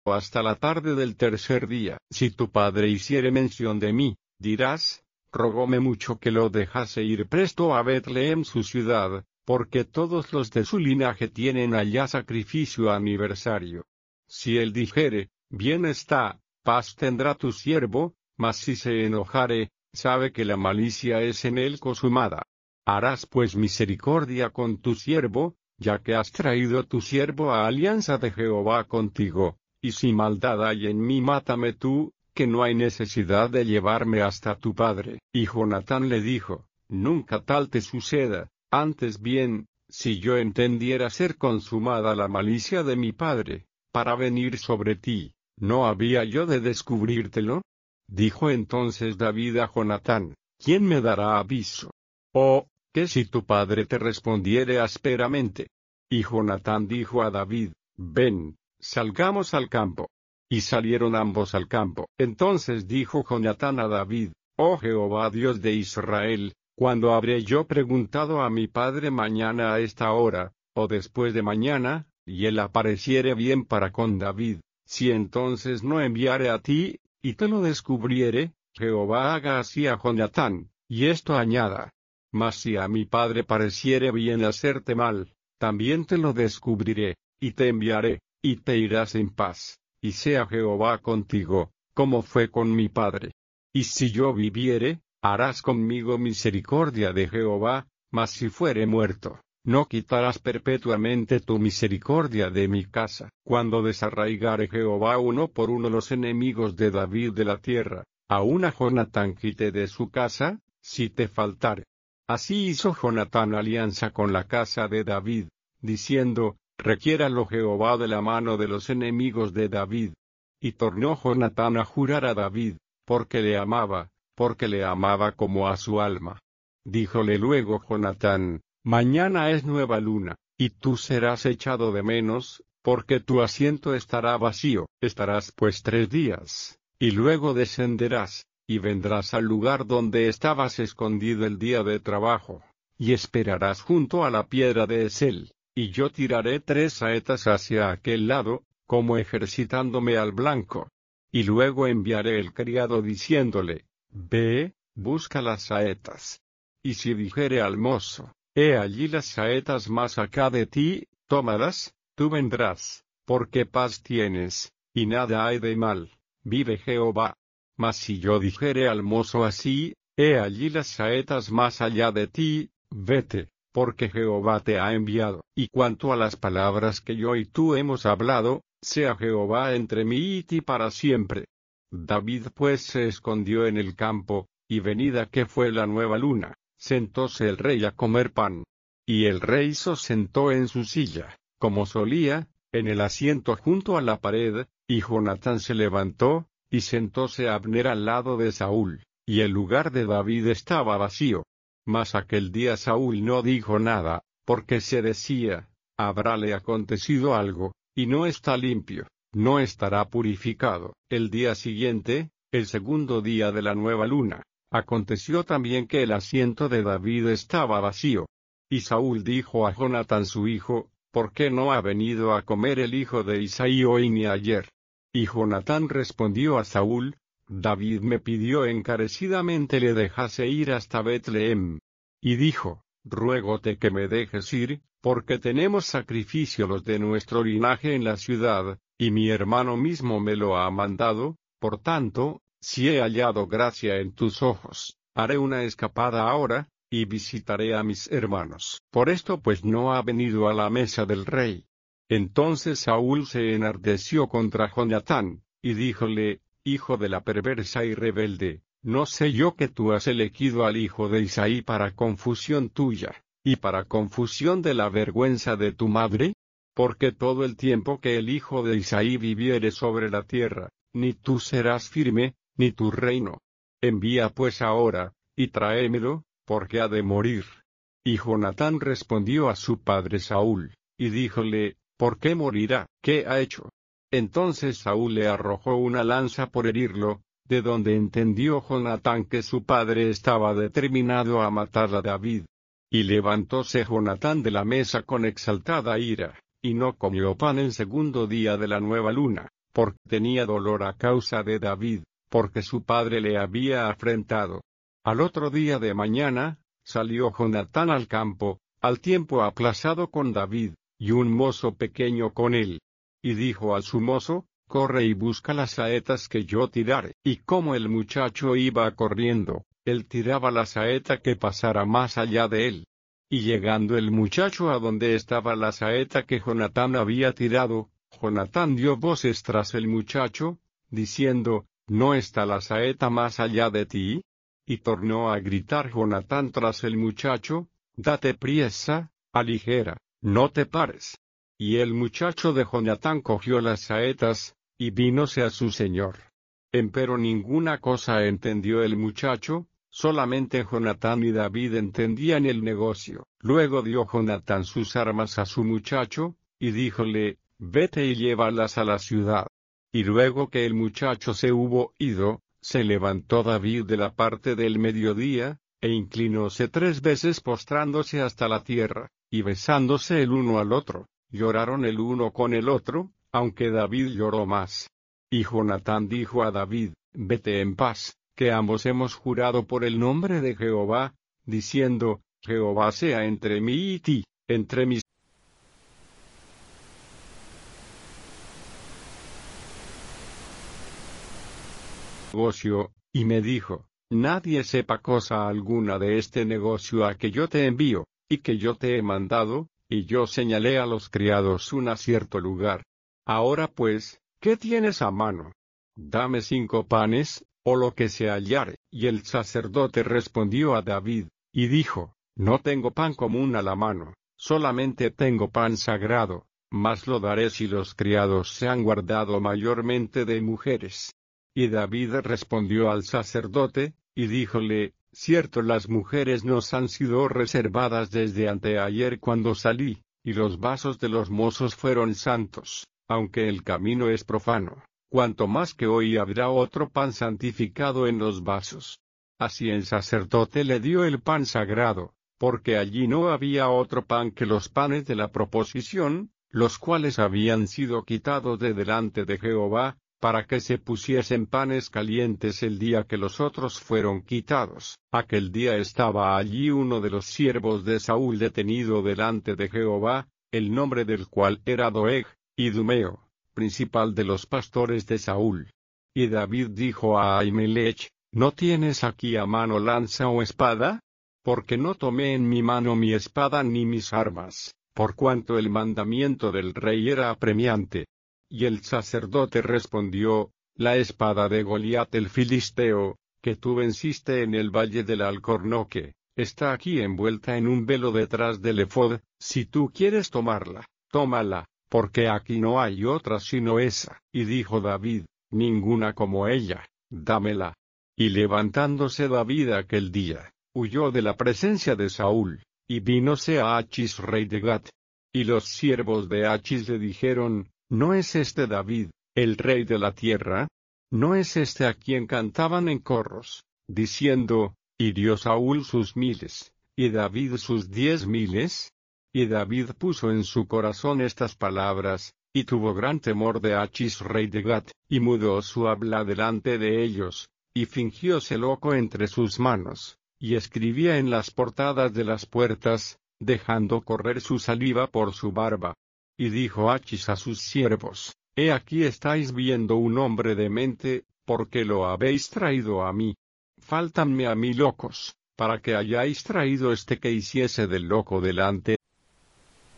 hasta la tarde del tercer día. Si tu padre hiciere mención de mí, dirás, rogóme mucho que lo dejase ir presto a Betlehem su ciudad, porque todos los de su linaje tienen allá sacrificio aniversario. Si él dijere, bien está, paz tendrá tu siervo, mas si se enojare, sabe que la malicia es en él consumada. Harás pues misericordia con tu siervo, ya que has traído tu siervo a alianza de Jehová contigo, y si maldad hay en mí mátame tú, que no hay necesidad de llevarme hasta tu padre. Y Jonatán le dijo, nunca tal te suceda, antes bien, si yo entendiera ser consumada la malicia de mi padre, para venir sobre ti, ¿no había yo de descubrírtelo? Dijo entonces David a Jonatán, ¿quién me dará aviso? Oh, que si tu padre te respondiere ásperamente. Y Jonatán dijo a David, ven, salgamos al campo. Y salieron ambos al campo. Entonces dijo Jonatán a David, oh Jehová Dios de Israel, ¿cuándo habré yo preguntado a mi padre mañana a esta hora, o después de mañana, y él apareciere bien para con David? Si entonces no enviare a ti, y te lo descubriere, Jehová haga así a Jonatán, y esto añada. Mas si a mi padre pareciere bien hacerte mal, también te lo descubriré, y te enviaré, y te irás en paz, y sea Jehová contigo, como fue con mi padre. Y si yo viviere, harás conmigo misericordia de Jehová, mas si fuere muerto, no quitarás perpetuamente tu misericordia de mi casa. Cuando desarraigare Jehová uno por uno los enemigos de David de la tierra, aun a Jonatán quite de su casa, si te faltare. Así hizo Jonatán alianza con la casa de David, diciendo, requiéralo Jehová de la mano de los enemigos de David. Y tornó Jonatán a jurar a David, porque le amaba como a su alma. Díjole luego Jonatán, mañana es nueva luna, y tú serás echado de menos, porque tu asiento estará vacío. Estarás pues 3 días, y luego descenderás, y vendrás al lugar donde estabas escondido el día de trabajo, y esperarás junto a la piedra de Esel, y yo tiraré 3 saetas hacia aquel lado, como ejercitándome al blanco. Y luego enviaré el criado diciéndole, ve, busca las saetas. Y si dijere al mozo, he allí las saetas más acá de ti, tómalas, tú vendrás, porque paz tienes, y nada hay de mal, vive Jehová. Mas si yo dijere al mozo así, he allí las saetas más allá de ti, vete, porque Jehová te ha enviado. Y cuanto a las palabras que yo y tú hemos hablado, sea Jehová entre mí y ti para siempre. David pues se escondió en el campo, y venida que fue la nueva luna, sentóse el rey a comer pan. Y el rey se sentó en su silla, como solía, en el asiento junto a la pared, y Jonatán se levantó, y sentóse Abner al lado de Saúl, y el lugar de David estaba vacío. Mas aquel día Saúl no dijo nada, porque se decía, habrále acontecido algo, y no está limpio, no estará purificado. El día siguiente, el segundo día de la nueva luna, aconteció también que el asiento de David estaba vacío. Y Saúl dijo a Jonatán su hijo, ¿por qué no ha venido a comer el hijo de Isaí hoy ni ayer? Y Jonatán respondió a Saúl, David me pidió encarecidamente le dejase ir hasta Betlehem. Y dijo, ruégote que me dejes ir, porque tenemos sacrificio los de nuestro linaje en la ciudad, y mi hermano mismo me lo ha mandado, por tanto, si he hallado gracia en tus ojos, haré una escapada ahora, y visitaré a mis hermanos. Por esto pues no ha venido a la mesa del rey. Entonces Saúl se enardeció contra Jonatán, y díjole, hijo de la perversa y rebelde, ¿no sé yo que tú has elegido al hijo de Isaí para confusión tuya, y para confusión de la vergüenza de tu madre? Porque todo el tiempo que el hijo de Isaí viviere sobre la tierra, ni tú serás firme, ni tu reino. Envía pues ahora, y tráemelo, porque ha de morir. Y Jonatán respondió a su padre Saúl, y díjole, ¿por qué morirá? ¿Qué ha hecho? Entonces Saúl le arrojó una lanza por herirlo, de donde entendió Jonatán que su padre estaba determinado a matar a David. Y levantóse Jonatán de la mesa con exaltada ira, y no comió pan el segundo día de la nueva luna, porque tenía dolor a causa de David, porque su padre le había afrentado. Al otro día de mañana, salió Jonatán al campo, al tiempo aplazado con David, y un mozo pequeño con él. Y dijo a su mozo, corre y busca las saetas que yo tirare. Y como el muchacho iba corriendo, él tiraba la saeta que pasara más allá de él. Y llegando el muchacho a donde estaba la saeta que Jonatán había tirado, Jonatán dio voces tras el muchacho, diciendo, ¿no está la saeta más allá de ti? Y tornó a gritar Jonatán tras el muchacho, date priesa, aligera, no te pares. Y el muchacho de Jonatán cogió las saetas, y vínose a su señor. Empero ninguna cosa entendió el muchacho, solamente Jonatán y David entendían el negocio. Luego dio Jonatán sus armas a su muchacho, y díjole, vete y llévalas a la ciudad. Y luego que el muchacho se hubo ido, se levantó David de la parte del mediodía, e inclinóse 3 veces postrándose hasta la tierra, y besándose el uno al otro, lloraron el uno con el otro, aunque David lloró más. Y Jonatán dijo a David, vete en paz, que ambos hemos jurado por el nombre de Jehová, diciendo, Jehová sea entre mí y ti, entre mis negocio, y me dijo, nadie sepa cosa alguna de este negocio a que yo te envío, y que yo te he mandado, y yo señalé a los criados un cierto lugar. Ahora pues, ¿qué tienes a mano? Dame 5 panes, o lo que se hallare. Y el sacerdote respondió a David, y dijo, no tengo pan común a la mano, solamente tengo pan sagrado, mas lo daré si los criados se han guardado mayormente de mujeres. Y David respondió al sacerdote, y díjole, cierto las mujeres nos han sido reservadas desde anteayer cuando salí, y los vasos de los mozos fueron santos, aunque el camino es profano, cuanto más que hoy habrá otro pan santificado en los vasos. Así el sacerdote le dio el pan sagrado, porque allí no había otro pan que los panes de la proposición, los cuales habían sido quitados de delante de Jehová, para que se pusiesen panes calientes el día que los otros fueron quitados. Aquel día estaba allí uno de los siervos de Saúl detenido delante de Jehová, el nombre del cual era Doeg, idumeo, principal de los pastores de Saúl. Y David dijo a Ahimelech, ¿no tienes aquí a mano lanza o espada? Porque no tomé en mi mano mi espada ni mis armas, por cuanto el mandamiento del rey era apremiante. Y el sacerdote respondió, la espada de Goliat el filisteo, que tú venciste en el valle del Alcornoque, está aquí envuelta en un velo detrás del ephod, si tú quieres tomarla, tómala, porque aquí no hay otra sino esa. Y dijo David, ninguna como ella, dámela. Y levantándose David aquel día, huyó de la presencia de Saúl, y vínose a Achis rey de Gat. Y los siervos de Achis le dijeron, ¿no es este David, el rey de la tierra? ¿No es este a quien cantaban en corros, diciendo, hirió Saúl sus 1000, y David sus 10,000? Y David puso en su corazón estas palabras, y tuvo gran temor de Achis rey de Gat, y mudó su habla delante de ellos, y fingióse loco entre sus manos, y escribía en las portadas de las puertas, dejando correr su saliva por su barba. Y dijo Achis a sus siervos, he aquí estáis viendo un hombre demente, porque lo habéis traído a mí. Fáltanme a mí locos, para que hayáis traído este que hiciese del loco delante